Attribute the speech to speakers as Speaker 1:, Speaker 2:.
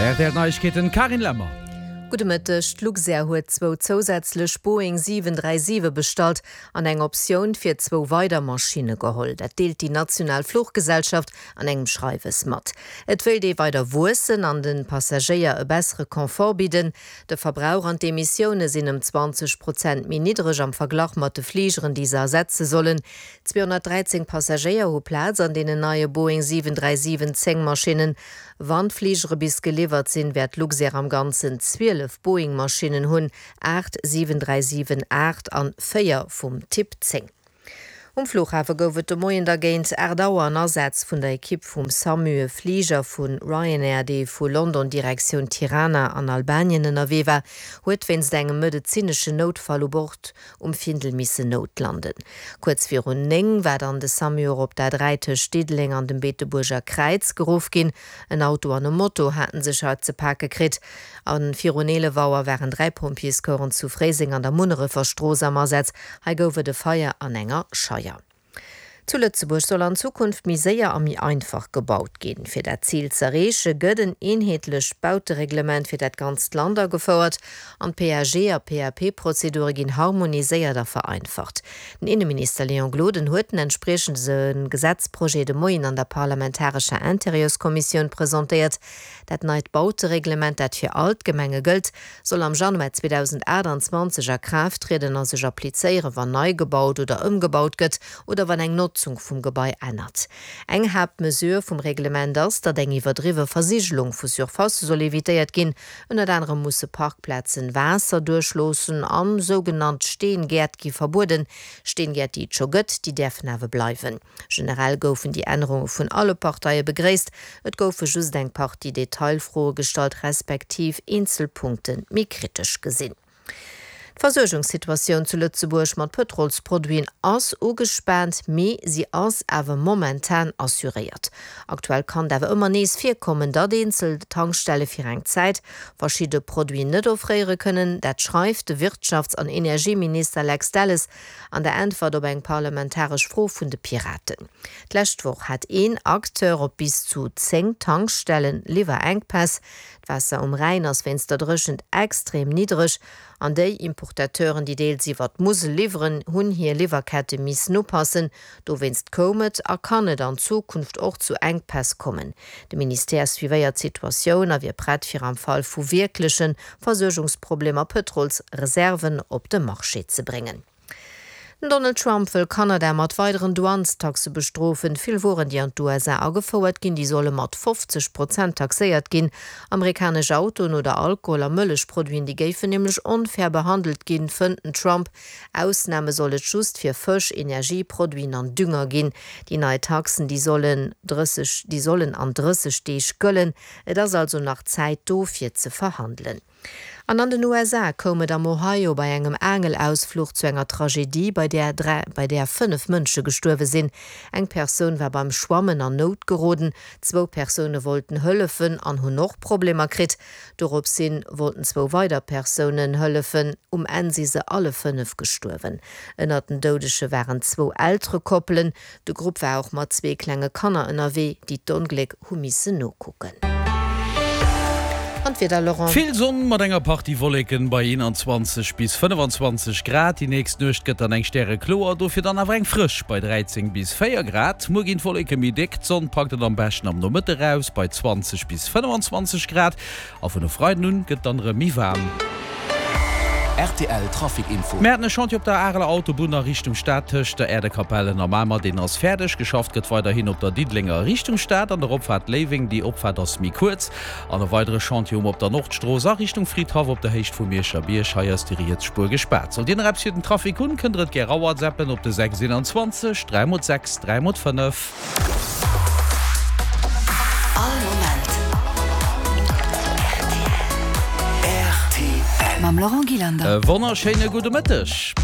Speaker 1: Der Neuigkeiten Karin Lemmer.
Speaker 2: Gute Mittag, Luxair huet 2 zusätzlich Boeing 737 bestellt an eng Option für 2 weitere Maschinen geholt. Das deelt die Nationalfluggesellschaft an engem Schreiwes mat. Et will die weiter Wussen an den Passagier e bessere Komfort bieten. De Verbrauch an die Emissionen sind 20% mehr niedrig am Vergleich mit den Fliegern, die sie ersetzen sollen. 213 Passagier haben Platz an den neuen Boeing 737 Maschinen. Wann Flieger bis geliefert sind, wird Luxair am ganzen 12 Boeing-Maschinen hunn 8 737-8 an 4 vum Typ 10. Flughafen gouft de Moien dagéint Erdauer an Ersatz vun der Ekipp vum Samue Flieger vun Ryanair, die vu London Direktion Tirana an Albanien ennnerwewer, huet wenns engem medizinsche Notfall Bord Findel misse Not landen. Kurz vir rund 9 war an de Samue op der Dreite Stedling an dem Beeteburger Kreiz gerufen gin. Ein Auto an dem Motto hatten sech heute ze Park gekrit. An Fironelewauer waren 3 Pompierskoren zu Freising an der Munnere Verstroos am Ersatz, ha goufe de Feier an enger Scheier. Zu Lützeburg soll an Zukunft mi séier am mi einfach gebaut gehen. Für das Ziel zerreche gëtt ein einheitlich Bautereglement für das ganze Land gefordert. An PAG a PAP-Prozedure gin harmoniséiert a vereinfacht. Den Innenminister Leon Gloden huet entsprechend ein Gesetzprojekt de Moien an der Parlamentarischen Interieurskommission präsentiert. Dat neid Bautereglement, dat für Altgemenge gilt, soll am Januar 2021 a Kraft treten an sich applizieren, wann neu gebaut oder umgebaut gëtt oder wann eng Nutzung vom Gebäude ändert. Eng Hauptmesure vom Reglement ist, dass eng iwwerdriwe Versiegelung vu Surface soll evitiert gin, unter anderem muss Parkplätzen Wasser durchlosen, am sogenannt Steengärtki verboten. Steengärt die scho gëtt, die dürfen awe bleiben. Generell goufen die Änderungen von alle Parteien begrüßt. Et goufe just eng Part die detailfrohe Gestalt respektiv Einzelpunkten mi kritisch gesinn. Die Versorgungssituation zu Lützeburg mit Petrolsproduiten ass ugespannt, me sie ass awer momentan assuriert. Aktuell kann dawer immer nees 4 kommen, dat Einzel Tankstelle fir eng Zeit verschiedene Produite net offriere können. Dat schreibt de Wirtschafts- und Energieminister Lex Dallas an der Antwort op eng parlamentarisch Froh vun de Piraten. D'Lächtwoch hat een Akteur op bis zu 10 Tankstellen Lieferengpass. Wasser Rhein ass Fenster drschend extrem niedrig. An déi Importateuren, die deelt sie wat muss liveren, hunn hier Lieferkette miss no passen. Do wennst komet, kann et an Zukunft auch zu Engpass kommen. De Minister surveilliert Situationun a wie prät fir am Fall vu wirklichen Versorgungsproblemer Petrolsreserven op de Marché ze bringen. Donald Trump will Kanada mat weiteren Douanetaxe bestrofen. Viel woren die an USA angefordert gin, die solle mat 50% taxéiert gin. Amerikanische Autos oder Alkohol- und Milchprodukte, die geifen nämlich unfair behandelt gin, finden Trump. Ausnahme solle just für Fisch, Energieprodukte und Dünger gin. Die neue Taxen, die sollen an 30 Stich göllen. Das also nach Zeit dofir zu verhandeln. An den USA komme am Ohio bei engem Angelausflug zu enger Tragedie, bei der 5 Mënsche gestorben sind. Eng Person war beim Schwammen an Not geraten. 2 Personen wollten hëllefen an hun noch Probleme krit. Dorop sind wollten 2 weitere Personen hëllefen, sie se alle 5 gestorben. Ënner den Dodesche waren 2 ältere Koppeln. De Gruppe war auch mat 2 kleine Kanner NRW, die d'Unglück humisse no gucken.
Speaker 1: Viel Sonne mat enger Partywolleken bei 21 bis 25 Grad. Die nächst Nucht gëtt an eng Sterre Chlor, dofir dann awer eng frisch bei 13 bis 4 Grad. Mogin Wolleke mi dick, Sonn packt am besten am Mitte raus bei 20 bis 25 Grad. Auf eine Freude nun gëtt dann mi warm.
Speaker 3: RTL Trafikinfo.
Speaker 1: Mäne Chanti op der Areler Autobahn nach Richtung Stadttisch der Erdekapelle normal den als fertig geschafft geht weiterhin op der Diedlinger Richtung Stadt an der Opfahrt Leving die Opfahrt aus mi kurz an der weitere Chantium op der Nordstraße Richtung Friedhof op der Hecht vu mir Schabierscheiers die Spur gesperrt. Und den rapsierten Trafik und könnt ger WhatsAppen op der 627 306 305.
Speaker 3: Mam Laurent Gilander.
Speaker 1: Wonnerschöne gute Mittag.